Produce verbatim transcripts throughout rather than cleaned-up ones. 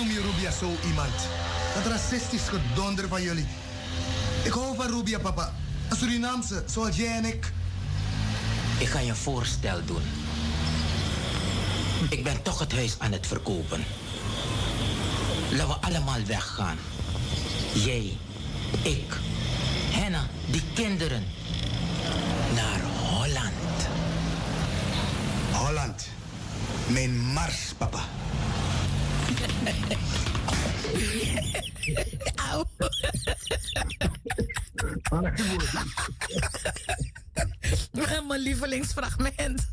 noem je Rubia zo iemand? Dat racistisch gedonder van jullie. Ik hou van Rubia, papa. Een Surinaamse, zoals jij en ik. Ik ga je een voorstel doen. Ik ben toch het huis aan het verkopen. Laten we allemaal weggaan. Jij, ik, Henna, die kinderen. Naar Holland. Holland. Mijn Mars, papa. Auw. Mijn lievelingsfragment.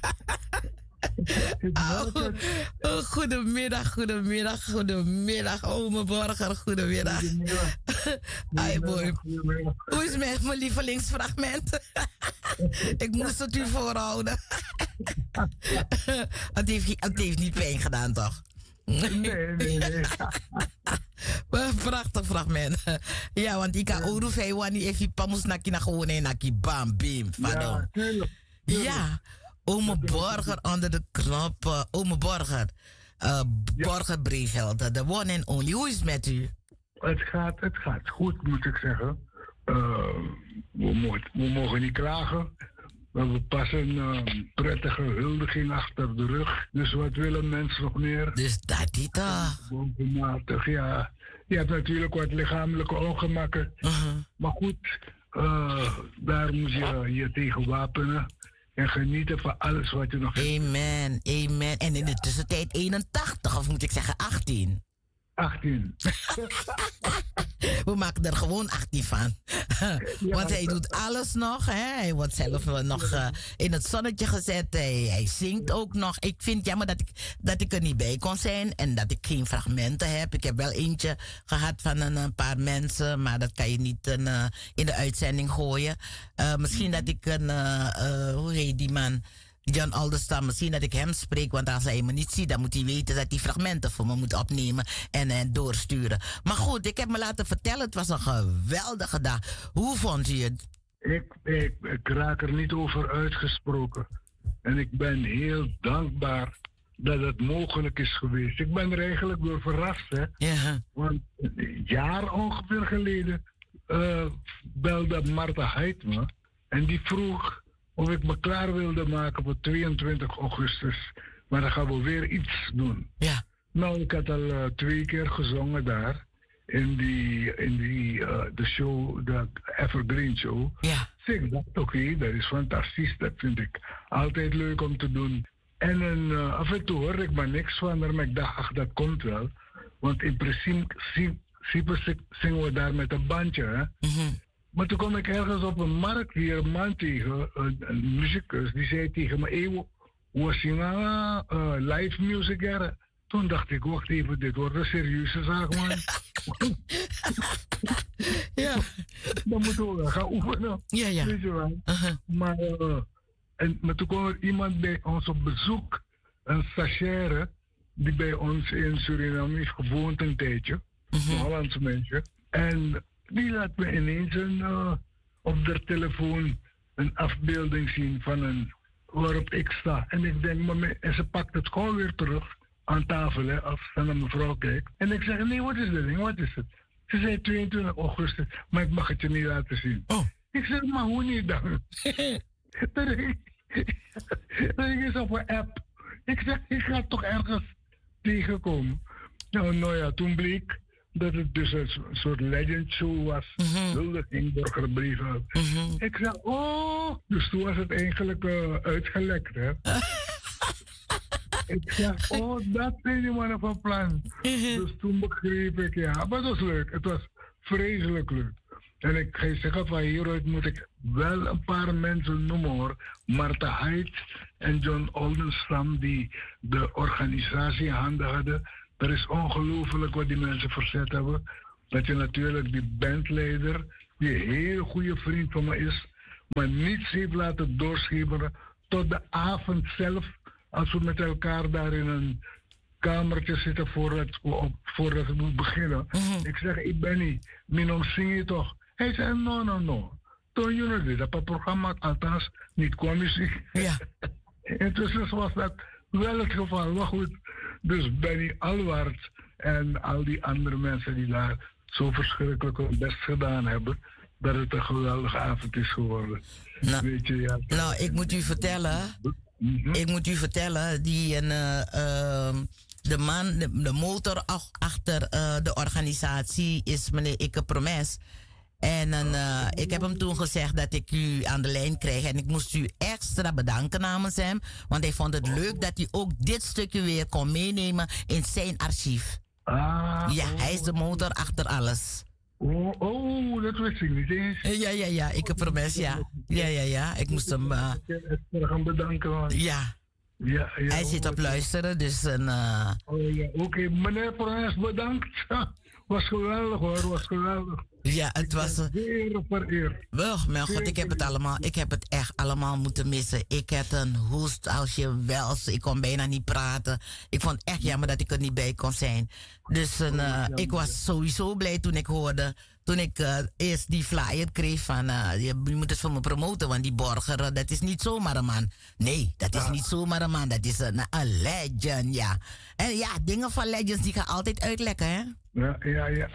Oh, oh, goedemiddag, goedemiddag, goedemiddag. Ome Borger, goedemiddag. Ai, boy. Hoe is mijn, mijn lievelingsfragment? Ik moest het u voorhouden. Het heeft, het heeft niet pijn gedaan, toch? Nee, nee, nee. Prachtig fragment. Ja, want ik kan ook veel wanneer even pamus naki na gewoon en naki bam bim. Ja, tuurlijk. Ja, Ome Borger onder de knop. Uh, Ome Borger. Uh, Borger Breeveld, de one and only. Hoe is het met u? Het gaat, het gaat goed, moet ik zeggen. Uh, we, moet, we mogen niet klagen. We hebben pas een uh, prettige huldiging achter de rug. Dus wat willen mensen nog meer? Dus dat is toch? Bovenmatig, ja. Je hebt natuurlijk wat lichamelijke ongemakken. Uh-huh. Maar goed, uh, daar moet je je tegen wapenen. En genieten van alles wat je nog hebt. Amen, amen. En in de tussentijd eenentachtig, of moet ik zeggen achttien? achttien. We maken er gewoon achttien van. Want hij doet alles nog. Hè? Hij wordt zelf nog uh, in het zonnetje gezet. Hij, hij zingt ook nog. Ik vind het jammer dat ik, dat ik er niet bij kon zijn. En dat ik geen fragmenten heb. Ik heb wel eentje gehad van een, een paar mensen. Maar dat kan je niet een, uh, in de uitzending gooien. Uh, misschien dat ik een... Uh, uh, hoe heet die man? John Alderstam, misschien dat ik hem spreek, want als hij me niet ziet, dan moet hij weten dat hij fragmenten voor me moet opnemen en, en doorsturen. Maar goed, ik heb me laten vertellen, het was een geweldige dag. Hoe vond u het? Ik, ik, ik raak er niet over uitgesproken. En ik ben heel dankbaar dat het mogelijk is geweest. Ik ben er eigenlijk door verrast, hè. Ja. Want een jaar ongeveer geleden uh, belde Marta Heid me en die vroeg of ik me klaar wilde maken voor tweeëntwintig augustus. Maar dan gaan we weer iets doen. Ja. Nou, ik had al uh, twee keer gezongen daar. In die, in die uh, de show, de Evergreen Show. Ja. Dus ik dacht, oké, okay, dat is fantastisch. Dat vind ik altijd leuk om te doen. En uh, af en toe hoor ik maar niks van haar. Maar ik dacht, ach, dat komt wel. Want in principe zingen we daar met een bandje, hè. Mm-hmm. Maar toen kwam ik ergens op een markt hier een man tegen, een, een muzikus, die zei tegen me, hey, we zingen uh, live music er. Toen dacht ik, wacht even, dit wordt een serieuze zaak, man. Ja. Dan moeten we gaan oefenen. Ja, ja. Weet je wel. Uh-huh. Maar, uh, en, maar toen kwam er iemand bij ons op bezoek, een stagiaire, die bij ons in Suriname heeft gewoond een tijdje. Uh-huh. Een Hollandse mensje. En die laat me ineens een, uh, op de telefoon een afbeelding zien van een waarop ik sta. En ik denk, maar me, en ze pakt het gewoon weer terug aan tafel, hè, als ze naar mevrouw kijkt. En ik zeg, nee, wat is dit ding, wat is het? Ze zei tweeëntwintig augustus, maar ik mag het je niet laten zien. Oh. Ik zeg, maar hoe niet dan? Dat is op een app. Ik zeg, ik ga toch ergens tegenkomen. Nou, nou ja, toen bleek dat het dus een soort legend show was. Huldiging, mm-hmm. burgerbrieven. Mm-hmm. Ik zei, oh, dus toen was het eigenlijk uh, uitgelekt, hè. Ik zeg, oh, dat zijn die mannen van plan. Mm-hmm. Dus toen begreep ik, ja, maar het was leuk. Het was vreselijk leuk. En ik ga je zeggen, van hieruit moet ik wel een paar mensen noemen, hoor. Marta Heid en John Oldenstam, die de organisatie in handen hadden. Er is ongelooflijk wat die mensen verzet hebben. Dat je natuurlijk die bandleider, die een heel goede vriend van me is, maar niets heeft laten doorschemeren tot de avond zelf, als we met elkaar daar in een kamertje zitten voordat we, op, voordat we moeten beginnen. Mm-hmm. Ik zeg, ik ben niet, minom zing je toch? Hij zei, no, no, no. Toen jullie dit, dat programma, althans niet qua muziek. Ja. Intussen was dat wel het geval, maar goed. Dus Benny Alwaard en al die andere mensen die daar zo verschrikkelijk hun best gedaan hebben, dat het een geweldige avond is geworden. Nou, Weet je, ja. nou ik moet u vertellen, Mm-hmm. ik moet u vertellen, die een, uh, uh, de man, de, de motor ach, achter uh, de organisatie is meneer Ikke Promes. En uh, ik heb hem toen gezegd dat ik u aan de lijn krijg. En ik moest u extra bedanken namens hem. Want hij vond het leuk dat hij ook dit stukje weer kon meenemen in zijn archief. Ah, Ja, oh, hij is de motor achter alles. Oh, oh, dat wist ik niet eens. Ja, ja, ja, ik heb promes, ja. Ja, ja, ja, ik moest hem... Uh, Ik wil hem bedanken. Man. ja. Ja, ja, hij zit op luisteren, dus... Een, uh, oh, ja. Oké, okay. Meneer Promes, bedankt. Was geweldig hoor, was geweldig. Ja, het was... Uh, Zeer vereerd. Oh, mijn god, ik heb het allemaal... Ik heb het echt allemaal moeten missen. Ik had een hoest als je wel... Ik kon bijna niet praten. Ik vond het echt jammer dat ik er niet bij kon zijn. Dus uh, ik was sowieso blij toen ik hoorde... Toen ik uh, eerst die flyer kreeg van... Uh, je, je moet het voor me promoten, want die Borger... Uh, dat is niet zomaar een man. Nee, dat is ja. niet zomaar een man. Dat is een, een legend, ja. En ja, dingen van legends die gaan altijd uitlekken, hè? Ja, ja, ja.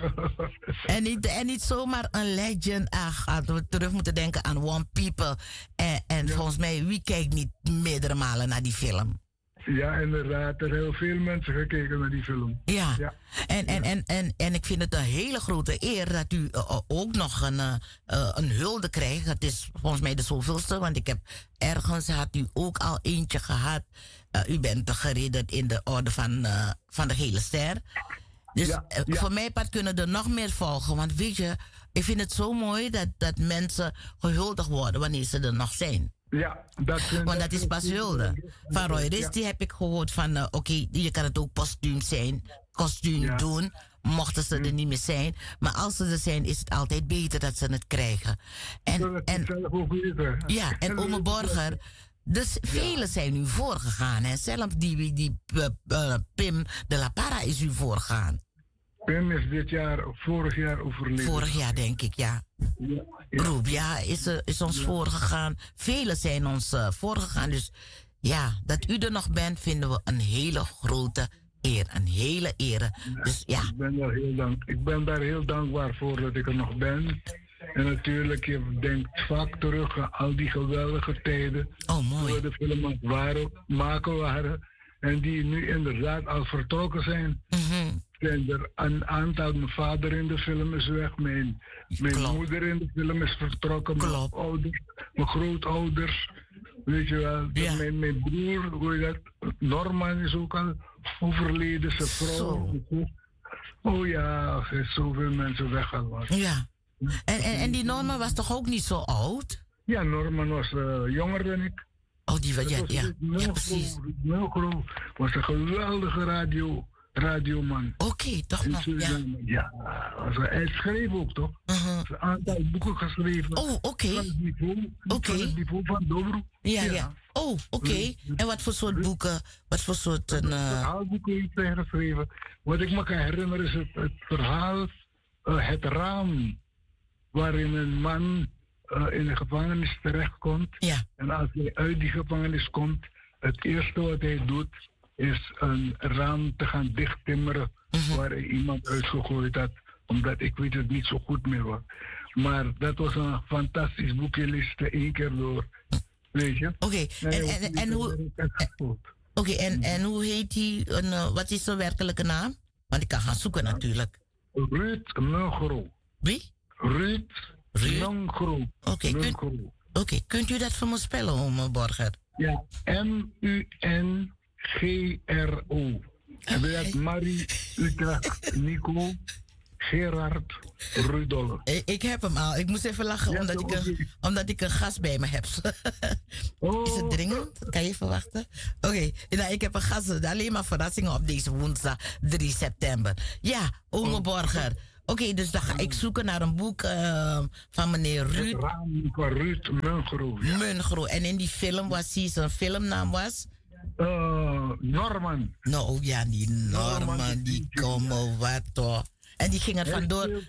en, niet, en niet zomaar een legend. Ach, als we terug moeten denken aan One People. En, en ja. volgens mij, wie kijkt niet meerdere malen naar die film? Ja, inderdaad. Er zijn heel veel mensen gekeken naar die film. Ja, ja. En, en, en, en, en ik vind het een hele grote eer dat u uh, ook nog een, uh, een hulde krijgt. Het is volgens mij de zoveelste, want ik heb ergens had u ook al eentje gehad. Uh, u bent geridderd in de orde van, uh, van de gele ster. Dus ja, ja. voor mij part kunnen er nog meer volgen. Want weet je, ik vind het zo mooi dat, dat mensen gehuldigd worden wanneer ze er nog zijn. Ja, dat, Want dat, dat is pas hulde. Van Roy Risti ja. heb ik gehoord van, uh, oké, okay, je kan het ook postuum zijn, kostuum ja. doen, mochten ze er niet meer zijn. Maar als ze er zijn, is het altijd beter dat ze het krijgen. En, en, ja, en Ome Borger, dus ja. velen zijn u voorgegaan. Hè? Zelfs die, die, die uh, uh, Pim de la Parra is u voorgegaan. Pim is dit jaar, vorig jaar overleden. Vorig jaar denk ik, ja. ja, ja. Rubia is, uh, is ons ja. voorgegaan. Velen zijn ons uh, voorgegaan. Dus ja, dat u er nog bent, vinden we een hele grote eer. Een hele eer. Ja, dus ja. Ik ben, daar heel dank, ik ben daar heel dankbaar voor dat ik er nog ben. En natuurlijk, je denkt vaak terug aan al die geweldige tijden. Oh, mooi. Waar de films waren, maken waren. En die nu inderdaad al vertrokken zijn. Mm-hmm. En er een aantal, mijn vader in de film is weg, mijn, mijn moeder in de film is vertrokken, mijn ouders, mijn grootouders, weet je wel. Ja. Mijn, mijn broer, hoe je dat, Norman is ook al overleden, zijn vrouw. Zo. Oh ja, er zijn zoveel mensen weggegaan. Ja. En, en, en die Norman was toch ook niet zo oud? Ja, Norman was uh, jonger dan ik. Oh, die was, ja, was ja, ja, precies. Melgro was een geweldige radio. radioman. Oké, okay, toch nog, ja. Ja, hij schreef ook, toch? Uh-huh. Een aantal boeken geschreven. Oh, oké. Okay. Van het niveau, okay. van het niveau van Dobro. Ja, ja, ja. Oh, oké. Okay. En wat voor soort boeken? Wat voor soort... Uh... verhaalboeken heeft hij geschreven. Wat ik me kan herinneren is het, het verhaal uh, Het Raam. Waarin een man uh, in de gevangenis terechtkomt. Ja. En als hij uit die gevangenis komt, het eerste wat hij doet is een raam te gaan dichttimmeren uh-huh. waar hij iemand uitgegooid had, omdat ik weet het niet zo goed meer was. Maar dat was een fantastisch boekje, lees één keer door, weet je. Oké, okay. en, en, en, en hoe... Oké, okay, en, en hoe heet die, uh, wat is zijn werkelijke naam? Want ik kan gaan zoeken natuurlijk. Ruud Mulgro. Wie? Ruud Mulgro. Oké, okay, kun, okay, kunt u dat voor me spellen, Ome Borger? Ja, M U N G R O. En okay. Dat Marie, Utrecht, Nico, Gerard, Rudolf. Ik, ik heb hem al. Ik moest even lachen ja, omdat, ik een, omdat ik een gast bij me heb. oh. Is het dringend? Kan je even wachten? Oké, okay. nou, ik heb een gast. Alleen maar verrassingen op deze woensdag drie september. Ja, Ome oh. Borger. Oké, okay, dus dan ga ik zoeken naar een boek uh, van meneer Ruud. Het raam van Ruud Mungro. Ja. Mungro. En in die film was hij, zijn filmnaam was? Uh, Norman. Nou ja, die Norman, Norman die komen wat toch. En die ging er vandoor.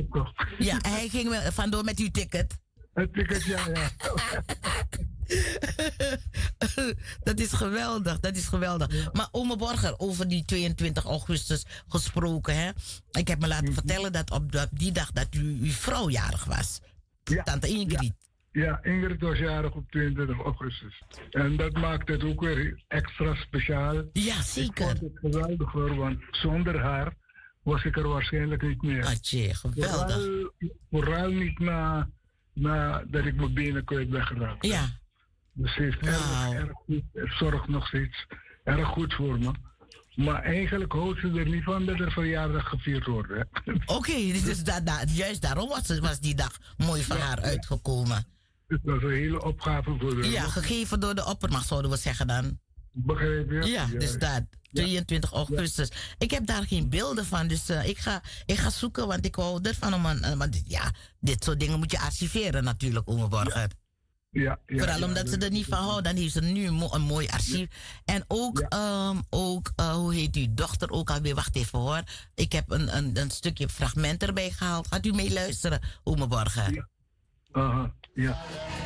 Ja, hij ging vandoor met uw ticket. Het ticket, ja, ja. Dat is geweldig, dat is geweldig. Ja. Maar Ome Borger, over die tweeëntwintig augustus gesproken, hè? Ik heb me laten mm-hmm. vertellen dat op die dag dat u, uw vrouw jarig was. Ja. Tante Ingrid. Ja. ja, Ingrid was jarig op tweeëntwintig augustus. En dat maakt het ook weer extra speciaal. Ja, zeker. Ik vond het geweldig hoor, want zonder haar was ik er waarschijnlijk niet meer. Atje, geweldig. Vooral, vooral niet na, na dat ik mijn benen kwijt ben geraakt. Ja. Dus ze heeft erg, erg goed, het zorgt nog steeds erg goed voor me. Maar eigenlijk houdt ze er niet van dat er verjaardag gevierd wordt. Oké, okay, dus da, da, juist daarom was, was die dag mooi van ja, haar uitgekomen. Het was een hele opgave voor haar. Ja, gegeven door de oppermacht zouden we zeggen dan. Begrijp je? Ja, ja, dus dat. tweeëntwintig augustus. Ja. Ik heb daar geen beelden van, dus uh, ik, ga, ik ga zoeken, want ik hou ervan om een... Uh, want ja, dit soort dingen moet je archiveren natuurlijk, Ome Borger. Ja. Ja, ja, Vooral ja, omdat ja, ze er niet van houden, dan heeft ze nu een, mo- een mooi archief. Ja. En ook, ja. um, ook uh, hoe heet uw dochter ook alweer? Wacht even hoor. Ik heb een, een, een stukje fragment erbij gehaald. Gaat u mee luisteren, Ome Borger? Ja. Uh-huh. Ja.